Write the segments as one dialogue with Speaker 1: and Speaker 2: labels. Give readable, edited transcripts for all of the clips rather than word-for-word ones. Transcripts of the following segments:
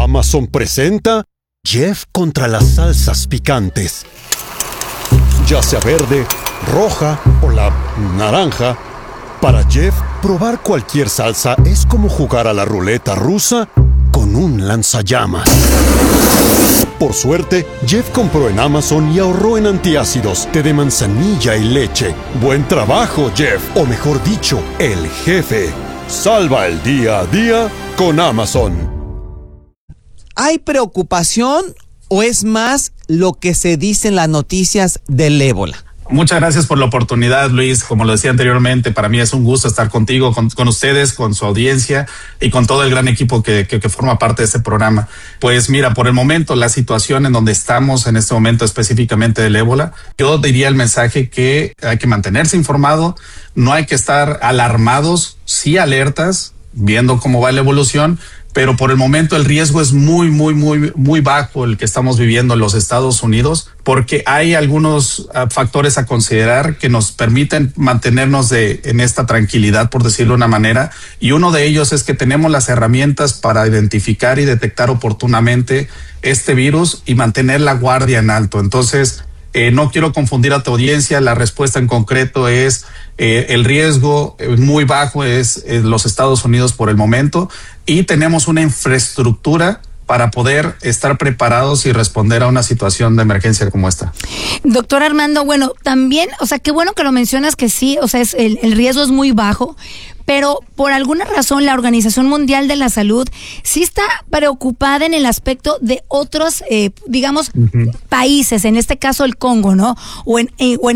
Speaker 1: Amazon presenta Jeff contra las salsas picantes. Ya sea verde, roja o la naranja, para Jeff, probar cualquier salsa es como jugar a la ruleta rusa con un lanzallamas. Por suerte, Jeff compró en Amazon y ahorró en antiácidos, té de manzanilla y leche. ¡Buen trabajo, Jeff! O mejor dicho, el jefe. Salva el día a día con Amazon.
Speaker 2: ¿Hay preocupación o es más lo que se dice en las noticias del ébola?
Speaker 3: Muchas gracias por la oportunidad, Luis. Como lo decía anteriormente, para mí es un gusto estar contigo, con ustedes, con su audiencia y con todo el gran equipo que forma parte de este programa. Pues mira, por el momento, la situación en donde estamos en este momento específicamente del ébola, yo diría el mensaje que hay que mantenerse informado, no hay que estar alarmados, sí alertas, viendo cómo va la evolución, pero por el momento el riesgo es muy bajo el que estamos viviendo en los Estados Unidos, porque hay algunos factores a considerar que nos permiten mantenernos en esta tranquilidad, por decirlo de una manera, y uno de ellos es que tenemos las herramientas para identificar y detectar oportunamente este virus y mantener la guardia en alto. Entonces, no quiero confundir a tu audiencia, la respuesta en concreto es el riesgo muy bajo es los Estados Unidos por el momento, y tenemos una infraestructura para poder estar preparados y responder a una situación de emergencia como esta.
Speaker 4: Doctor Armando, bueno, también, o sea, qué bueno que lo mencionas que sí, o sea, el riesgo es muy bajo, pero por alguna razón la Organización Mundial de la Salud sí está preocupada en el aspecto de otros, digamos, países, en este caso el Congo, ¿no? O en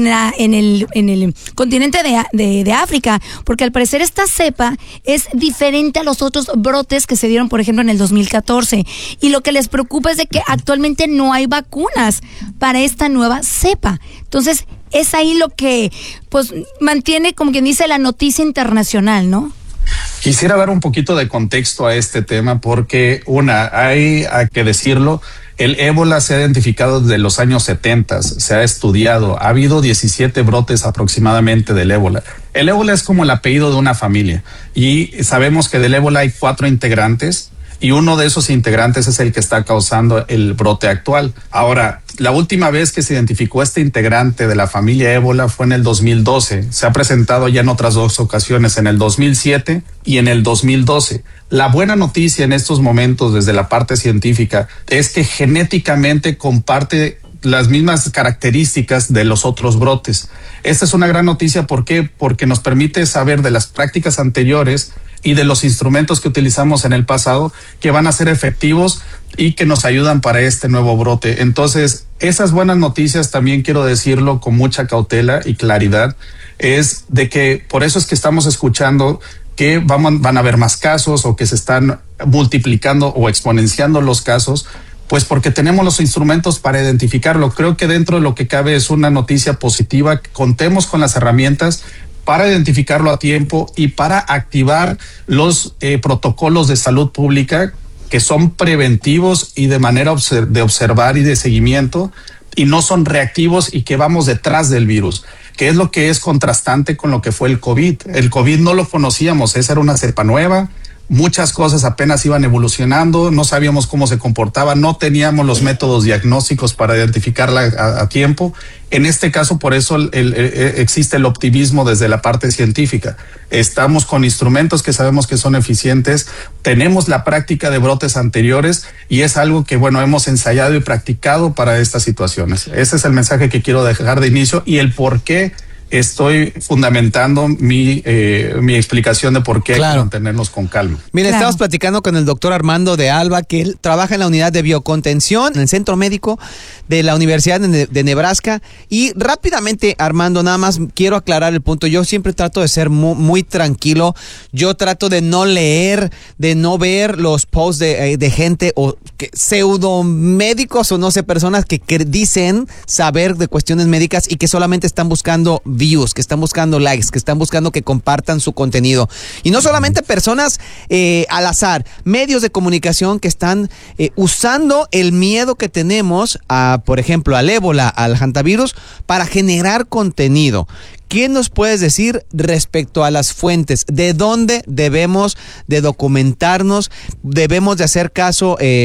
Speaker 4: el continente de África, porque al parecer esta cepa es diferente a los otros brotes que se dieron, por ejemplo, en el 2014. Y lo que les preocupa es de que actualmente no hay vacunas para esta nueva cepa. Entonces, es ahí lo que pues mantiene, como quien dice, la noticia internacional, ¿no?
Speaker 3: Quisiera dar un poquito de contexto a este tema porque, hay que decirlo, el ébola se ha identificado desde los años 70, se ha estudiado, ha habido 17 brotes aproximadamente del ébola. El ébola es como el apellido de una familia y sabemos que del ébola hay 4 integrantes. Y uno de esos integrantes es el que está causando el brote actual. Ahora, la última vez que se identificó este integrante de la familia ébola fue en el 2012. Se ha presentado ya en otras 2 ocasiones, en el 2007 y en el 2012. La buena noticia en estos momentos desde la parte científica es que genéticamente comparte las mismas características de los otros brotes. Esta es una gran noticia. ¿Por qué? Porque nos permite saber de las prácticas anteriores y de los instrumentos que utilizamos en el pasado que van a ser efectivos y que nos ayudan para este nuevo brote. Entonces, esas buenas noticias, también quiero decirlo con mucha cautela y claridad, es de que por eso es que estamos escuchando que van a haber más casos o que se están multiplicando o exponenciando los casos, pues porque tenemos los instrumentos para identificarlo. Creo que dentro de lo que cabe es una noticia positiva, que contemos con las herramientas para identificarlo a tiempo y para activar los protocolos de salud pública que son preventivos y de manera de observar y de seguimiento, y no son reactivos y que vamos detrás del virus, que es lo que es contrastante con lo que fue el COVID. El COVID no lo conocíamos, esa era una cepa nueva. Muchas cosas apenas iban evolucionando, no sabíamos cómo se comportaba, no teníamos los métodos diagnósticos para identificarla a tiempo. En este caso, por eso existe el optimismo desde la parte científica. Estamos con instrumentos que sabemos que son eficientes, tenemos la práctica de brotes anteriores y es algo que, hemos ensayado y practicado para estas situaciones. Ese es el mensaje que quiero dejar de inicio y el por qué estoy fundamentando mi explicación de por qué hay que mantenernos con calma.
Speaker 2: Mira, estamos platicando con el doctor Armando de Alba, que él trabaja en la unidad de biocontención en el Centro Médico de la Universidad de Nebraska. Y rápidamente, Armando, nada más quiero aclarar el punto. Yo siempre trato de ser muy tranquilo. Yo trato de no leer, de no ver los posts de gente o pseudo médicos o no sé, personas que dicen saber de cuestiones médicas y que solamente están buscando views, que están buscando likes, que están buscando que compartan su contenido. Y no solamente personas al azar, medios de comunicación que están usando el miedo que tenemos por ejemplo, al ébola, al hantavirus, para generar contenido. ¿Qué nos puedes decir respecto a las fuentes? ¿De dónde debemos de documentarnos? ¿Debemos de hacer caso